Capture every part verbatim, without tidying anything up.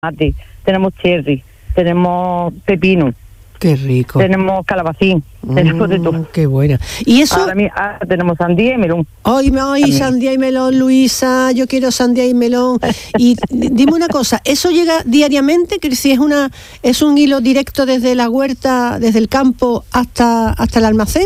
tomate, tenemos cherry, tenemos pepino. Qué rico. Tenemos calabacín, mm, tenemos de todo. Qué buena. Y eso... Ahora, ahora tenemos sandía y melón. Ay, ay, sandía y melón, Luisa, yo quiero sandía y melón. Y dime una cosa, ¿eso llega diariamente? Que si es una es un hilo directo desde la huerta, desde el campo hasta hasta el almacén.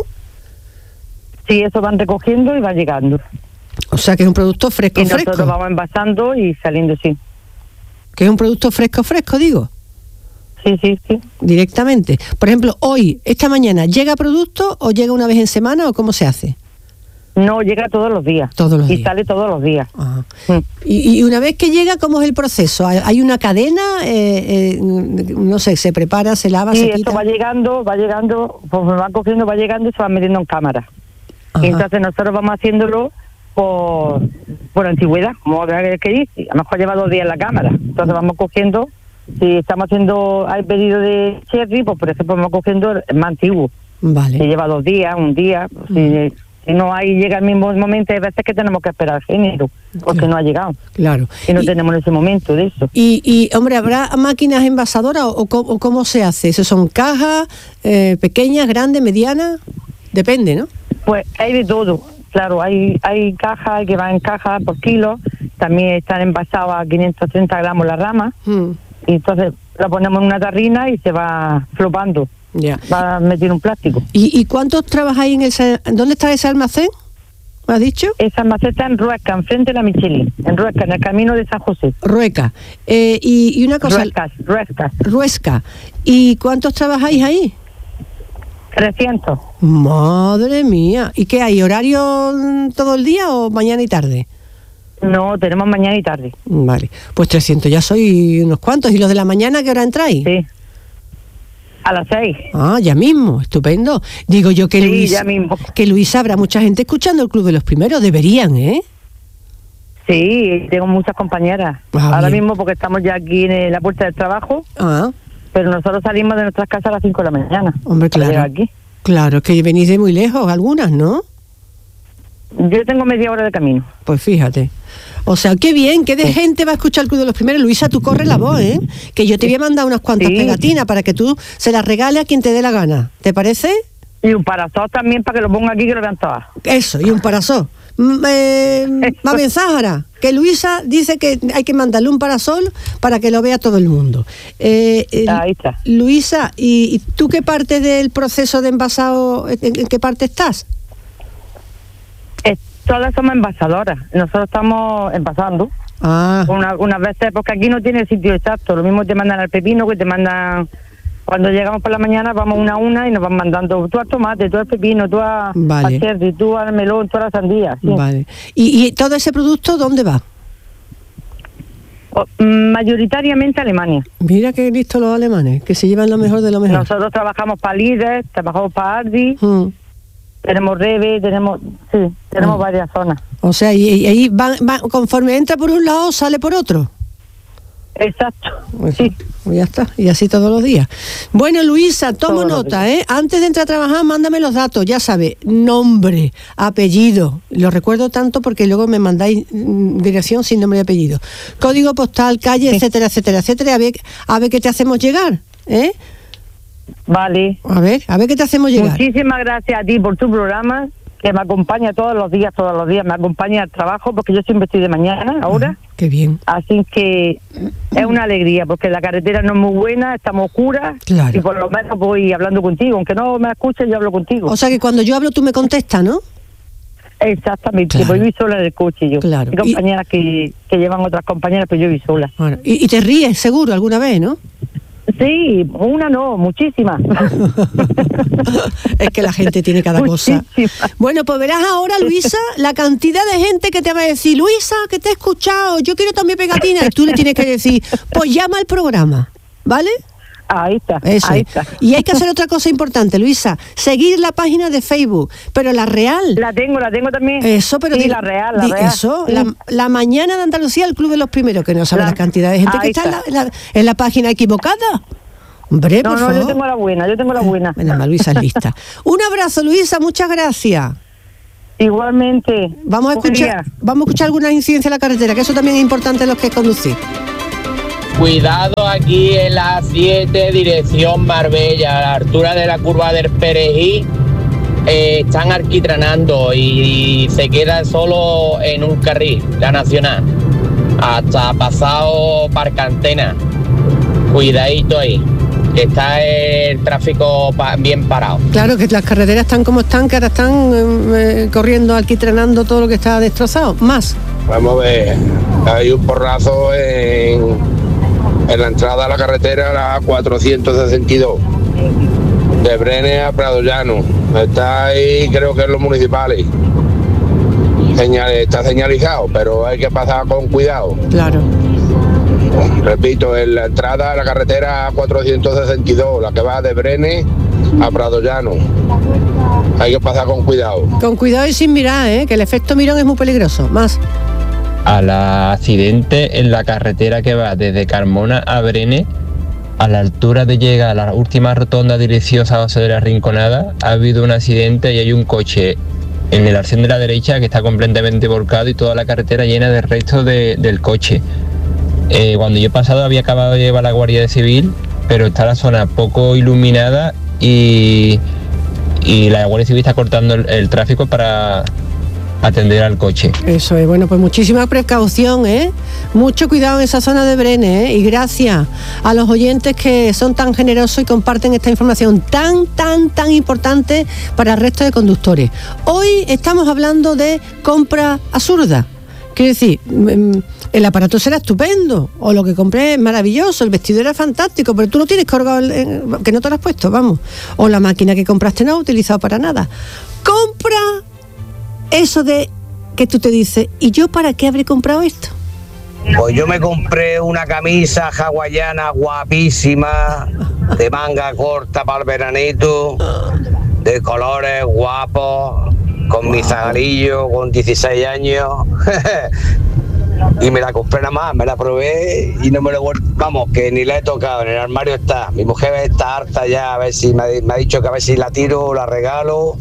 Sí, eso van recogiendo y va llegando. O sea que es un producto fresco, y fresco. Y nosotros vamos envasando y saliendo, sí. Que es un producto fresco, fresco, digo. Sí, sí, sí. Directamente. Por ejemplo, hoy, esta mañana, ¿llega producto o llega una vez en semana o cómo se hace? No, llega todos los días. Todos los y días. Y sale todos los días. Ajá. Mm. Y, y una vez que llega, ¿cómo es el proceso? ¿Hay una cadena? Eh, eh, no sé, ¿se prepara, se lava, sí, se quita? Sí, esto va llegando, va llegando, pues me van cogiendo, va llegando y se va metiendo en cámara. Ajá. Y entonces nosotros vamos haciéndolo por, por antigüedad, como que dice. A lo mejor lleva dos días en la cámara. Entonces vamos cogiendo... Si estamos haciendo, hay pedido de cherry, pues por ejemplo vamos cogiendo el más antiguo. Vale. Que lleva dos días, un día. Mm. Si, si no hay, llega al mismo momento, hay veces que tenemos que esperar género, porque claro. no ha llegado. Claro. Y no y, tenemos ese momento de eso. Y, y hombre, ¿habrá máquinas envasadoras o, o, o cómo se hace? ¿Eso son cajas eh, pequeñas, grandes, medianas? Depende, ¿no? Pues hay de todo. Claro, hay hay cajas que van en cajas por kilo. También están envasadas a quinientos treinta gramos la rama. Mm. Y entonces la ponemos en una tarrina y se va flopando. Ya. Va a meter un plástico. ¿Y, y cuántos trabajáis en el... ¿Dónde está ese almacén? ¿Me has dicho? Ese almacén está en Ruesca, enfrente de la Michelin. En Ruesca, en el camino de San José. Rueca. Eh, y, y una cosa... Ruesca, Ruesca. Ruesca. ¿Y cuántos trabajáis ahí? trescientos. Madre mía. ¿Y qué hay? ¿Horario todo el día o mañana y tarde? No, tenemos mañana y tarde. Vale, pues trescientos ya soy unos cuantos. ¿Y los de la mañana qué hora entráis? Sí, a las seis. Ah, ya mismo, estupendo. Digo yo que sí, Luis, ya mismo. que Luisa, habrá mucha gente escuchando el Club de los Primeros, deberían, ¿eh? Sí, tengo muchas compañeras. Ah, ahora bien. mismo porque estamos ya aquí en la puerta del trabajo, ah. pero nosotros salimos de nuestras casas a las cinco de la mañana. Hombre, claro. Aquí. Claro, es que venís de muy lejos, algunas, ¿no? Yo tengo media hora de camino. Pues fíjate. O sea, qué bien, qué de sí. gente va a escuchar el Club de los Primeros. Luisa, tú corre la voz, ¿eh? Que yo te voy a mandar unas cuantas sí. pegatinas para que tú se las regales a quien te dé la gana. ¿Te parece? Y un parasol también para que lo ponga aquí que lo vean todas. Eso, y un parasol. Eh, Mame Záhara, que Luisa dice que hay que mandarle un parasol para que lo vea todo el mundo. Eh, eh, Ahí está. Luisa, ¿y, ¿y tú qué parte del proceso de envasado, en, en qué parte estás? Todas somos envasadoras. Nosotros estamos envasando. Ah. Una, unas veces, porque aquí no tiene sitio exacto. Lo mismo te mandan al pepino que te mandan... Cuando llegamos por la mañana vamos una a una y nos van mandando tú al tomate, tú al pepino, tú a, vale. al cherry, tú al melón, tú a la sandía. Sí. Vale. ¿Y, ¿Y todo ese producto dónde va? O, mayoritariamente Alemania. Mira qué listos los alemanes, que se llevan lo mejor de lo mejor. Nosotros trabajamos para Líder, trabajamos para Aldi, mm. tenemos Rebe, tenemos... Sí, tenemos mm. varias zonas. O sea, y, y ahí van, van, conforme entra por un lado, sale por otro. Exacto, pues, sí. Pues ya está, y así todos los días. Bueno, Luisa, tomo todos nota, ¿eh? Antes de entrar a trabajar, mándame los datos, ya sabes, nombre, apellido, lo recuerdo tanto porque luego me mandáis mm, dirección sin nombre y apellido, código postal, calle, sí. etcétera, etcétera, etcétera, a ver, a ver qué te hacemos llegar, ¿eh? Vale. A ver, a ver qué te hacemos llegar. Muchísimas gracias a ti por tu programa, que me acompaña todos los días, todos los días, me acompaña al trabajo, porque yo siempre estoy de mañana, ahora. Ah, qué bien. Así que es una alegría, porque la carretera no es muy buena, estamos oscura, claro. y por lo menos voy hablando contigo, aunque no me escuches, yo hablo contigo. O sea que cuando yo hablo tú me contestas, ¿no? Exactamente, claro. pues yo voy sola en el coche yo. Claro. Hay compañeras y... que, que llevan otras compañeras, pero yo voy sola. Bueno, y, y te ríes seguro alguna vez, ¿no? Sí, una no, muchísimas. Es que la gente tiene cada cosa. Bueno, pues verás ahora, Luisa, la cantidad de gente que te va a decir, Luisa, que te he escuchado, yo quiero también pegatina. Y tú le tienes que decir, pues llama al programa, ¿vale? Ahí está, Eso. ahí está. Y hay que hacer otra cosa importante, Luisa, seguir la página de Facebook, pero la real. La tengo, la tengo también. Eso, pero sí, di, la real, la di, real. Eso, sí. la, la mañana de Andalucía, el Club de los Primeros, que no sabe la, la cantidad de gente que está, está en, la, en, la, en la página equivocada. Hombre, no, por no, favor. yo tengo la buena, yo tengo la buena. Bueno, más Luisa es lista. Un abrazo, Luisa, muchas gracias. Igualmente. Vamos a escuchar, vamos a escuchar alguna incidencia en la carretera, que eso también es importante en los que conducir. Cuidado aquí en la siete, dirección Marbella, a la altura de la curva del Perejil. Eh, están alquitranando y, y se queda solo en un carril, la nacional, hasta pasado Parcantena. Cuidadito ahí, que está el tráfico pa- bien parado. Claro, que las carreteras están como están, que ahora están eh, corriendo, alquitranando todo lo que está destrozado. Más. Vamos a ver, hay un porrazo en, en la entrada a la carretera, la cuatrocientos sesenta y dos, de Brenes a Prado Llano. Está ahí, creo que en los municipales. Señal, está señalizado, pero hay que pasar con cuidado. Claro. Repito, en la entrada a la carretera cuatrocientos sesenta y dos, la que va de Brenes a Prado Llano. Hay que pasar con cuidado. Con cuidado y sin mirar, ¿eh? Que el efecto mirón es muy peligroso. Más. Al accidente en la carretera que va desde Carmona a Brenes, a la altura de llegar a la última rotonda dirección San José de la Rinconada, ha habido un accidente y hay un coche en el arcén de la derecha que está completamente volcado y toda la carretera llena de restos de, del coche. Eh, cuando yo he pasado había acabado de llevar la Guardia Civil, pero está la zona poco iluminada y, y la Guardia Civil está cortando el, el tráfico para atender al coche. Eso es, bueno, pues muchísima precaución, ¿eh? Mucho cuidado en esa zona de Brenes, ¿eh? Y gracias a los oyentes que son tan generosos y comparten esta información tan, tan, tan importante para el resto de conductores. Hoy estamos hablando de compra absurda. Quiero decir, el aparato será estupendo, o lo que compré es maravilloso, el vestido era fantástico, pero tú no tienes colgado, el, que no te lo has puesto, vamos. O la máquina que compraste no ha utilizado para nada. Compra eso de que tú te dices, ¿y yo para qué habré comprado esto? Pues yo me compré una camisa hawaiana guapísima, de manga corta para el veranito, de colores guapos, con mi zagalillo, con dieciséis años. Y me la compré nada más, me la probé y no me lo guardo. Vamos, que ni la he tocado, en el armario está. Mi mujer está harta ya, a ver si me ha, me ha dicho que a ver si la tiro o la regalo,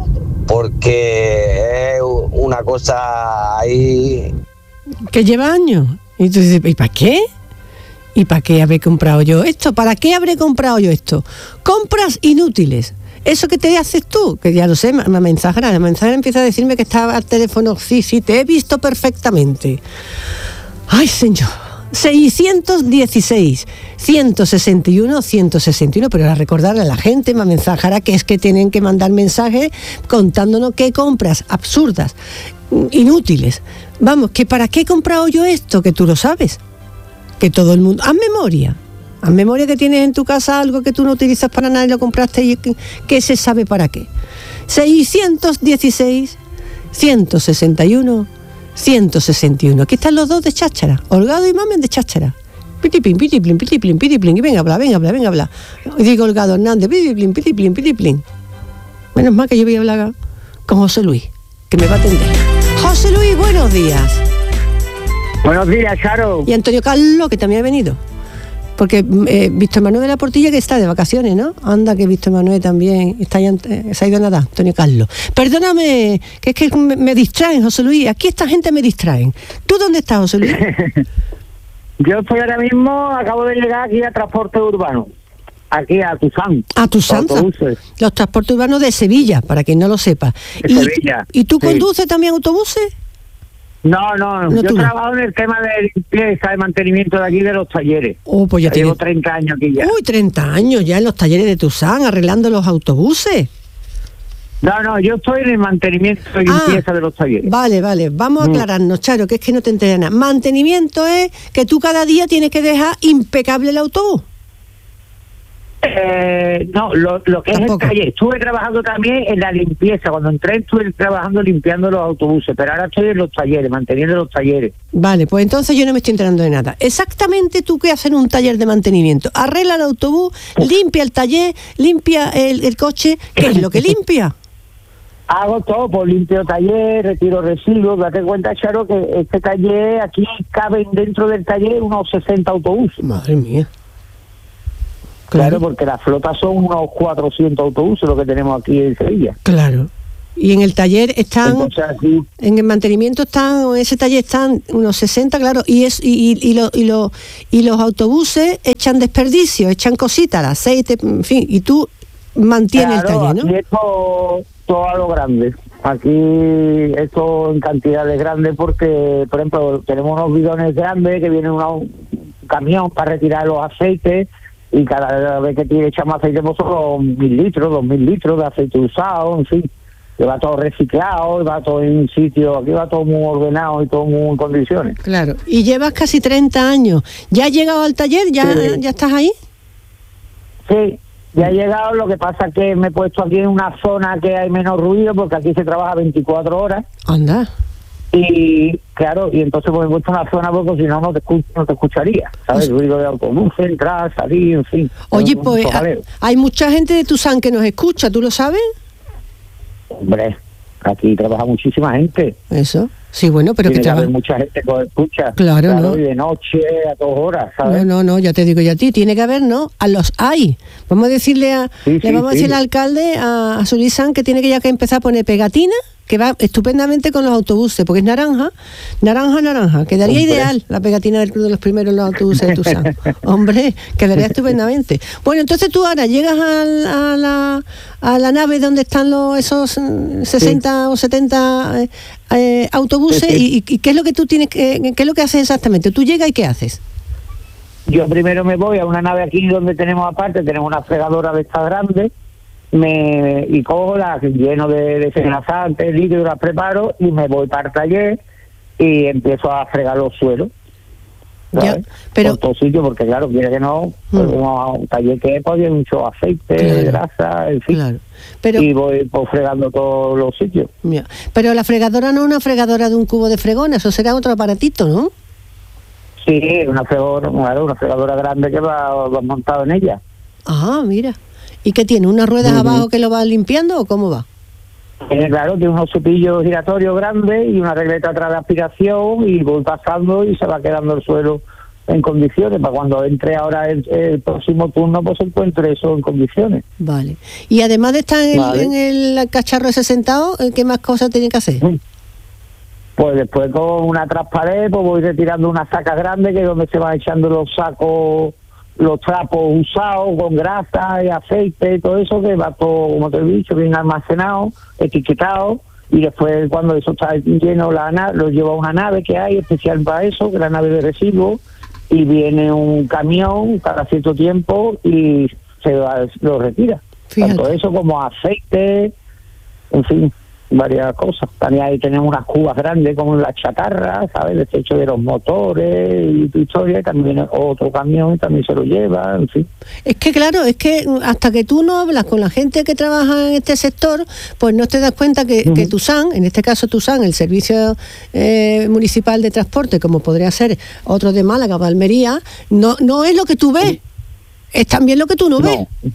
porque es una cosa ahí que lleva años. Y tú dices, ¿y para qué? ¿Y para qué habré comprado yo esto? ¿Para qué habré comprado yo esto? Compras inútiles. Eso que te haces tú, que ya lo sé, la mensajera, la mensajera empieza a decirme que estaba al teléfono, sí, sí, te he visto perfectamente. Ay, señor. seiscientos dieciséis, ciento sesenta y uno, ciento sesenta y uno, pero a recordarle a la gente, ma mensajera, que es que tienen que mandar mensajes contándonos qué compras absurdas, inútiles. Vamos, que para qué he comprado yo esto, que tú lo sabes, que todo el mundo, haz memoria, haz memoria que tienes en tu casa algo que tú no utilizas para nada y lo compraste y que, que se sabe para qué. seiscientos dieciséis, ciento sesenta y uno, ciento sesenta y uno. Aquí están los dos de cháchara, Holgado y Mamen de cháchara. Pitiplin, pitiplin, pitiplin, pitiplin, y venga, habla, venga, habla, venga, habla. Y digo Holgado Hernández, pitiplin, pitiplin, pitiplin. Menos mal que yo voy a hablar con José Luis, que me va a atender. José Luis, buenos días. Buenos días, Charo. Y Antonio Carlos, que también ha venido. Porque eh, Víctor Manuel de la Portilla, que está de vacaciones, ¿no? Anda, que Víctor Manuel también está ya, eh, se ha ido a nadar, Antonio Carlos. Perdóname, que es que me, me distraen, José Luis. Aquí esta gente me distraen. ¿Tú dónde estás, José Luis? Yo estoy ahora mismo, acabo de llegar aquí a Transporte Urbano. Aquí a Tuzán. A Tuzán. Los transportes urbanos de Sevilla, para quien no lo sepa. De y, Sevilla. ¿Y tú sí. conduces también autobuses? No, no, no yo tú. trabajo en el tema de limpieza, de mantenimiento de aquí de los talleres. Oh, pues ya Llevo tienes... treinta años aquí ya. Uy, treinta años ya en los talleres de Tuzán, arreglando los autobuses. No, no, yo estoy en el mantenimiento y limpieza ah, de los talleres. Vale, vale, vamos a aclararnos, Charo, que es que no te enteras nada. Mantenimiento es que tú cada día tienes que dejar impecable el autobús. Eh, no, lo, lo que Tampoco. es el taller. Estuve trabajando también en la limpieza. Cuando entré estuve trabajando limpiando los autobuses, pero ahora estoy en los talleres, manteniendo los talleres. Vale, pues entonces yo no me estoy enterando de nada. Exactamente tú qué haces en un taller de mantenimiento. Arregla el autobús, Uf. limpia el taller, limpia el, el coche. ¿Qué es lo que limpia? Hago todo, pues limpio taller, retiro residuos. Date cuenta, Charo, que este taller, aquí caben dentro del taller unos sesenta autobuses. Madre mía. Claro, porque la flota son unos cuatrocientos autobuses lo que tenemos aquí en Sevilla. Claro. Y en el taller están, Entonces, así, en el mantenimiento están, en ese taller están unos sesenta, claro, y es y, y, y, lo, y, lo, y los autobuses echan desperdicio, echan cositas, el aceite, en fin, y tú mantienes claro, el taller, ¿no? Aquí es todo, todo a lo grande. Aquí esto en cantidades grandes porque, por ejemplo, tenemos unos bidones grandes que viene una, un camión para retirar los aceites y cada vez que tiene, echamos aceite pues son mil litros, dos mil litros de aceite usado, en fin. Que va todo reciclado, va todo en un sitio, aquí va todo muy ordenado y todo muy en condiciones. Claro, y llevas casi treinta años. ¿Ya has llegado al taller? ¿Ya, Sí. ya estás ahí? Sí, ya he llegado, lo que pasa es que me he puesto aquí en una zona que hay menos ruido, porque aquí se trabaja veinticuatro horas, Anda. y claro, y entonces pues, me he puesto en una zona porque si no, no te, escu- no te escucharía, ¿sabes? El ruido de autobús, entrar, salir, en fin. Oye, Es un pues jaleo. ha- hay mucha gente de Tuzán que nos escucha, ¿tú lo sabes? Hombre, aquí trabaja muchísima gente. Eso. Sí, bueno, pero que Tiene que haber trabaja. mucha gente que lo escucha. Claro, ¿no? Y de noche, a todas horas, ¿sabes? No, no, no, ya te digo yo a ti, tiene que haber, ¿no? A los hay. Vamos a decirle a, Sí, le sí, vamos a sí. decir al alcalde, a, a Surizán, que tiene que ya que empezar a poner pegatina, que va estupendamente con los autobuses, porque es naranja, naranja, naranja. Quedaría Hombre. ideal la pegatina del Club de los Primeros en los autobuses de Tuzán. Hombre, quedaría estupendamente. Bueno, entonces tú ahora llegas al- a, la, a la nave donde están los esos mm, sesenta o setenta eh, eh, autobuses, Sí, sí. Y, y qué es lo que tú tienes que, qué es lo que haces exactamente. Tú llegas y ¿qué haces? Yo primero me voy a una nave aquí donde tenemos aparte, tenemos una fregadora de estas grandes, me, y cojo la lleno de desenlazantes, líquidos, las preparo y me voy para el taller y empiezo a fregar los suelos. Ya, ¿sabes? pero- Por todo sitio, porque claro, quiere que no, pues, Mm. como un taller que pues, hay mucho aceite, Claro. grasa, en fin. Claro. Pero, Y voy pues, fregando todos los sitios. mira, pero la fregadora no es una fregadora de un cubo de fregón, eso será otro aparatito, ¿no? Sí, una fregadora, claro, una fregadora grande que va, va montado en ella. Ah, mira. ¿Y qué tiene? ¿Unas ruedas Ujú. abajo que lo va limpiando o cómo va? Tiene, claro, tiene unos cepillos giratorios grandes y una regleta atrás de aspiración y voy pasando y se va quedando el suelo en condiciones para cuando entre ahora el, el próximo turno pues encuentre eso en condiciones. Vale. Y además de estar en, el- Vale. en el cacharro ese sentado, ¿qué más cosas tiene que hacer? Pues después con una traspared pues voy retirando una saca grande que es donde se van echando los sacos, los trapos usados con grasa y aceite y todo eso, que va todo, como te he dicho, bien almacenado, etiquetado, y después cuando eso está lleno la na- lo lleva a una nave que hay especial para eso, que es la nave de residuos, y viene un camión cada cierto tiempo y se va- lo retira. Fíjate. Tanto eso como aceite, en fin, varias cosas. También ahí tenemos unas cubas grandes como la chatarra, ¿sabes? Desecho de los motores y tu historia, y también otro camión también se lo lleva, en fin. Es que claro, es que hasta que tú no hablas con la gente que trabaja en este sector, pues no te das cuenta que, Ujú. que Tuzán, en este caso Tuzán, el Servicio eh, Municipal de Transporte, como podría ser otro de Málaga o Almería, no, no es lo que tú ves, es también lo que tú no ves. No.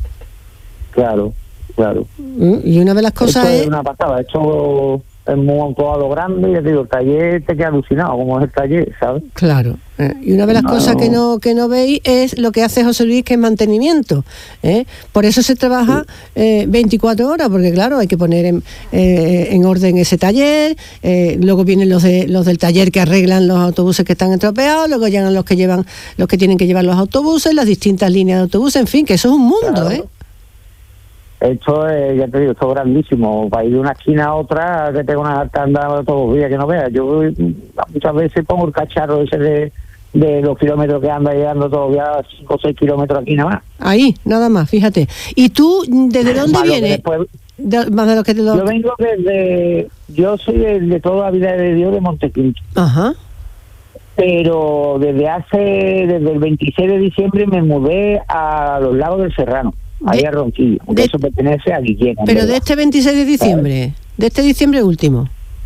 Claro, claro. Mm, Y una de las cosas Esto es es... una pasada, esto es muy todo a lo grande, y ya te digo, el taller te queda alucinado, como es el taller, ¿sabes? Claro, eh, y una de las No. cosas que no que no veis es lo que hace José Luis, que es mantenimiento. ¿eh? Por eso se trabaja eh, veinticuatro horas, porque claro, hay que poner en, eh, en orden ese taller, eh, luego vienen los de los del taller que arreglan los autobuses que están estropeados, luego llegan los que llevan los que tienen que llevar los autobuses, las distintas líneas de autobuses, en fin, que eso es un mundo, Claro. ¿eh? Esto es, ya te digo, esto es grandísimo. Para ir de una esquina a otra, que tengo una tanda todos los días que no veas. Yo mm, muchas veces pongo el cacharro ese de, de los kilómetros que anda llegando todos los días, cinco o seis kilómetros aquí nada más. Ahí, nada más, fíjate. ¿Y tú desde dónde Más lo que vienes? después- De- más de lo que te lo... Yo vengo desde, yo soy de, de toda la vida de Dios de Montequinto, Ajá. pero desde hace, desde el veintiséis de diciembre me mudé a los Lagos del Serrano, ahí De- a Ronquillo, porque de- eso pertenece a Guillén. en Pero de verdad. este veintiséis de diciembre, de este diciembre último.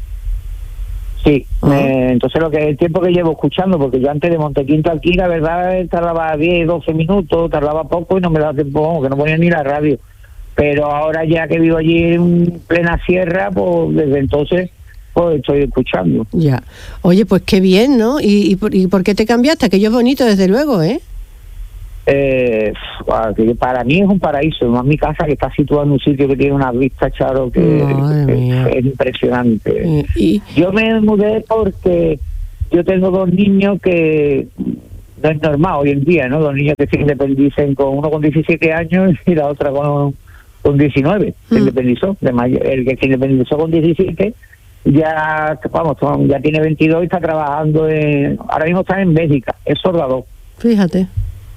Sí, Ah. me- entonces lo que el tiempo que llevo escuchando, porque yo antes de Montequinto aquí, la verdad, tardaba diez, doce minutos, tardaba poco y no me daba tiempo, vamos, que no ponía ni la radio. Pero ahora ya que vivo allí en plena sierra, pues desde entonces pues estoy escuchando. Ya. Oye, pues qué bien, ¿no? ¿Y, y, por, y por qué te cambiaste? Aquello es bonito, desde luego, ¿eh? Eh, para mí es un paraíso, más mi casa que está situada en un sitio que tiene una vista, Charo, que, que es impresionante. ¿Y? Yo me mudé porque yo tengo dos niños que no es normal hoy en día, ¿no? Dos niños que se independicen, con uno con diecisiete años y la otra con, con diecinueve, se mm. independizó. De mayor, el que se independizó con diecisiete ya, vamos, ya tiene veintidós y está trabajando en, ahora mismo está en Bélgica, es soldador. Fíjate.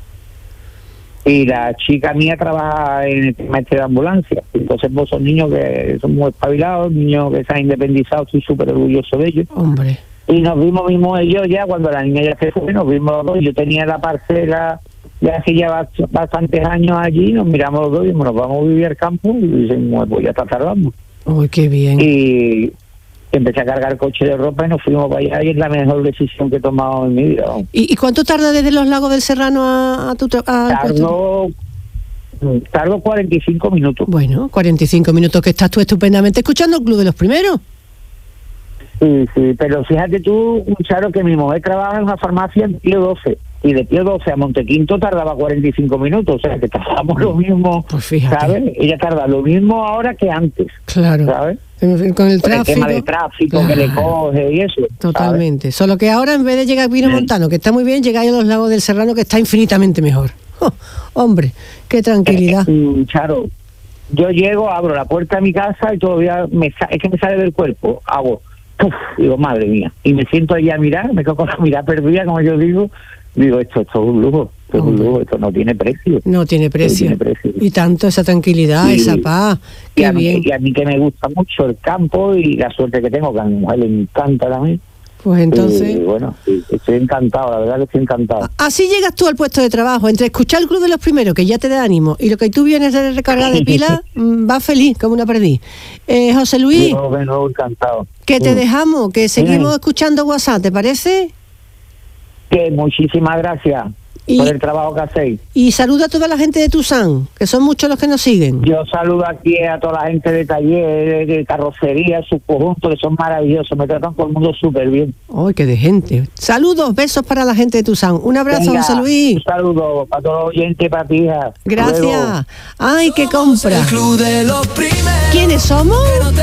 Y la chica mía trabaja en el tema este de ambulancia. Entonces vos son niños que son muy espabilados, niños que se han independizado, estoy súper orgulloso de ellos. Hombre. Y nos vimos mismo ellos ya, cuando la niña ya se fue, nos vimos los dos. Yo tenía la parcela ya hace ya bastantes años allí, nos miramos los dos y nos vamos a vivir al campo y dicen, pues ya está tardando. Uy, qué bien. Y empecé a cargar coche de ropa y nos fuimos para allá y es la mejor decisión que he tomado en mi vida. ¿Y, y cuánto tarda desde los Lagos del Serrano a, a tu trabajo? Tardo, tardo cuarenta y cinco minutos. Bueno, cuarenta y cinco minutos que estás tú estupendamente escuchando el Club de los Primeros. Sí, sí, pero fíjate tú, Charo, que mi mujer trabaja en una farmacia en Pío doce y de Pío doce a Montequinto tardaba cuarenta y cinco minutos, o sea que tardamos lo mismo, pues fíjate. ¿sabes? Ella tarda lo mismo ahora que antes, claro, ¿sabes? Con el Por tráfico. el tema del tráfico, claro, que le coge y eso. Totalmente. ¿sabes? Solo que ahora en vez de llegar a Pino Montano, que está muy bien, llegáis a los Lagos del Serrano, que está infinitamente mejor. Oh, hombre, qué tranquilidad. Eh, Charo, yo llego, abro la puerta de mi casa y todavía me es que me sale del cuerpo, hago, uf, digo, madre mía, y me siento ahí a mirar, me quedo con la mirada perdida, como yo digo, digo, esto, esto es un lujo, esto es un lujo, esto no tiene precio. No tiene precio. No tiene precio. Y tanto esa tranquilidad, y, esa paz, qué y a bien. Mí, y a mí que me gusta mucho el campo y la suerte que tengo, que a mi mujer le encanta también. Pues entonces... Y bueno, sí, estoy encantado, la verdad que estoy encantado. Así llegas tú al puesto de trabajo, entre escuchar el Club de los Primeros, que ya te da ánimo, y lo que tú vienes de recargar de pila, va feliz, como una perdiz. Eh, José Luis, yo me nuevo encantado. que te sí. dejamos, que seguimos sí. escuchando WhatsApp, ¿te parece? Que muchísimas gracias y, por el trabajo que hacéis. Y saluda a toda la gente de Tusán, que son muchos los que nos siguen. Yo saludo aquí a toda la gente de taller, de carrocería, sus conjuntos, que son maravillosos, me tratan todo el mundo súper bien. ¡Ay, qué de gente! Saludos, besos para la gente de Tusán. Un abrazo, Venga, José Luis. Un saludo para todos los oyentes, para ti, hija. Gracias. ¡Ay, qué compra! ¿Quiénes somos?